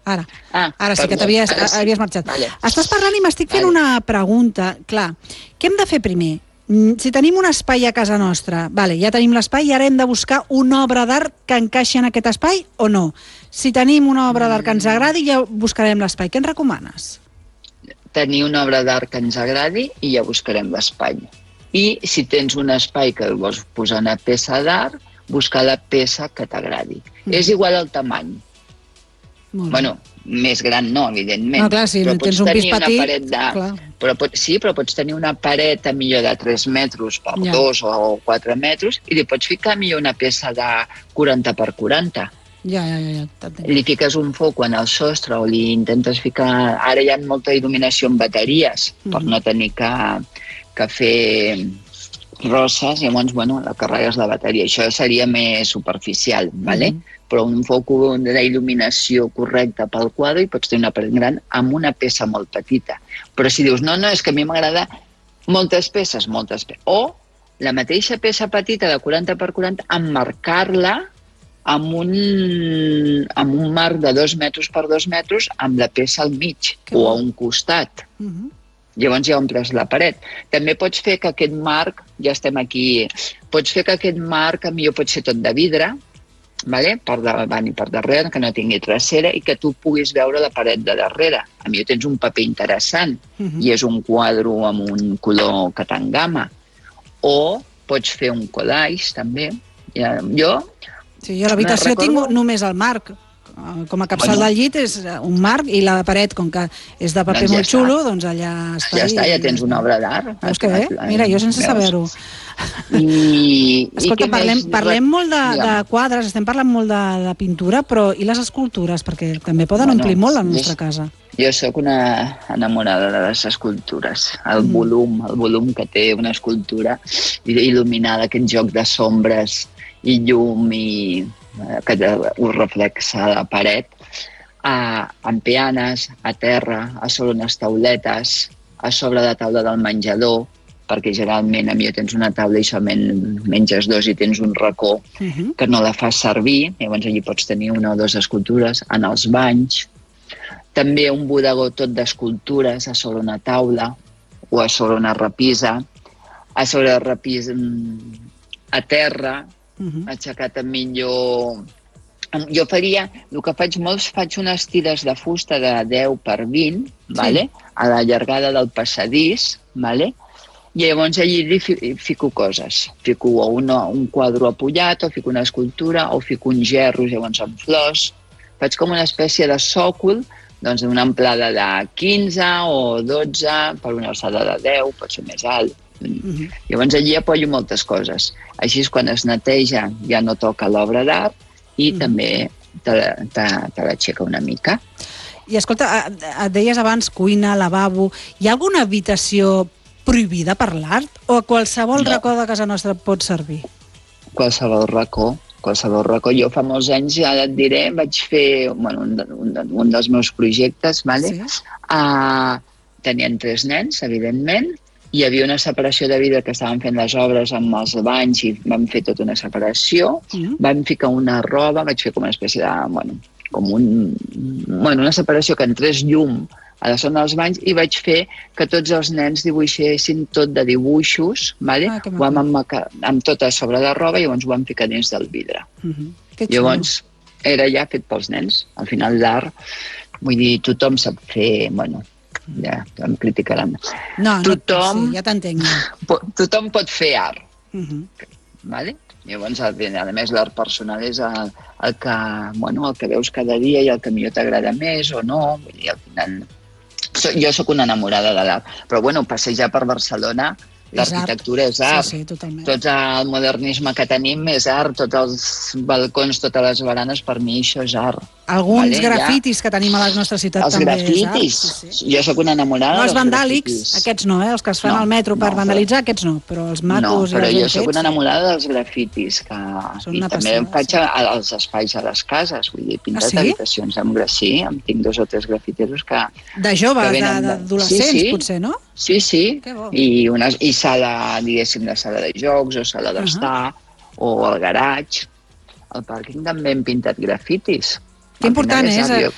Ara sí que perdó, t'havies ara sí. marxat. Vale. Estàs parlant i m'estic fent una pregunta. Clar, què hem de fer primer? Si tenim un espai a casa nostra, ja tenim l'espai i ara hem de buscar una obra d'art que encaixi en aquest espai o no? Si tenim una obra d'art que ens agradi, ja buscarem l'espai. Què ens recomanes? Tenir una obra d'art que ens agradi i ja buscarem l'espai. I si tens un espai que vols posar una peça d'art, buscar la peça que t'agradi. És igual el tamany. Bueno, més gran no, evidentment. No, clar, si tens un pis petit... Però pots tenir una paret a millor de 3 metres per 2 o 4 metres i li pots ficar millor una peça de 40 per 40. Ja. Li fiques un foc en el sostre o li intentes ficar... Ara hi ha molta il·luminació amb bateries per no tenir que fer rosses, llavors, la carregues la bateria. Això seria més superficial, ¿vale? Però un foc d'il·luminació correcta pel quadre i pots tenir una paret gran amb una peça molt petita. Però si dius, no, és que a mi m'agrada moltes peces. O la mateixa peça petita de 40 per 40, emmarcar-la amb un marc de 2 metres per 2 metres amb la peça al mig o a un costat. Llavors ja omples la paret. També pots fer que aquest marc, ja estem aquí, pots fer que aquest marc millor pot ser tot de vidre, per davant i per darrere, que no tingui trasera i que tu puguis veure la paret de darrere. A millor tens un paper interessant i és un quadre amb un color que t'engama. O pots fer un collage, també. Sí, jo a l'habitació tinc només el marc. Com a capçal del llit és un marc i la paret, com que és de paper molt xulo, doncs allà està. Ja està, ja tens una obra d'art. Veus que bé? Mira, jo sense saber-ho. Escolta, parlem molt de quadres, estem parlant molt de pintura, però i les escultures? Perquè també poden omplir molt la nostra casa. Jo sóc una enamorada de les escultures. El volum que té una escultura il·luminada, aquest joc de sombres i llum i que ho reflexa a la paret, en peanes, a terra, a sobre unes tauletes, a sobre de taula del menjador, perquè generalment a mi tens una taula i solament menges 2 i tens un racó que no la fas servir, llavors allí pots tenir 1 o 2 escultures, en els banys. També un bodegó tot d'escultures a sobre una taula o a sobre una repisa, a sobre la repisa a terra, aixecat a millor... Jo faria, el que faig molts, faig unes tires de fusta de 10 per 20, a la llargada del passadís, i llavors allí fico coses. Fico un quadre apujat, o fico una escultura, o fico uns gerros, llavors amb flors. Faig com una espècie de sòcol, doncs d'una amplada de 15 o 12 per una alçada de 10, pot ser més alt. Llavors allí apoyo moltes coses. Així és quan es neteja ja no toca l'obra d'art i també te l'aixeca una mica. I escolta, et deies abans cuina, lavabo, hi ha alguna habitació prohibida per l'art o a qualsevol racó de casa nostra pot servir? Qualsevol racó. Jo fa molts anys, ara et diré, vaig fer un dels meus projectes, tenien 3 nens, evidentment, hi havia una separació de vidre que estaven fent les obres amb els banys i vam fer tota una separació, vam ficar una roba, vaig fer com una espècie de, una separació que entrés llum a la zona dels banys i vaig fer que tots els nens dibuixessin tot de dibuixos, ho vam amb tot a sobre de roba i llavors ho vam ficar dins del vidre. Llavors era ja fet pels nens. Al final l'art, vull dir, tothom sap fer, ja em criticaran. No, ja t'entenc. Tothom pot fer art. Llavors, a més, l'art personal és el que veus cada dia i el que millor t'agrada més o no. Al final, jo sóc una enamorada de l'art. Però, passejar per Barcelona, l'arquitectura és art. Sí, totalment. Tot el modernisme que tenim és art, tots els balcons, totes les baranes, per mi això és art. Alguns grafitis que tenim a la nostra ciutat també és art. Els grafitis, jo sóc una enamorada dels vandàlics, aquests no, els que es fan al metro per vandalitzar, aquests no, però els macos i els ben fets... No, però jo sóc una enamorada dels grafitis, i també em faig als espais a les cases, vull dir, pintat habitacions amb graffiti, tinc 2 o 3 grafiteros que... De joves, d'adolescents, potser, no? Sí, i sala, diguéssim, de sala de jocs, o sala d'estar, o el garatge. Al pàrquing també hem pintat grafitis. Que important és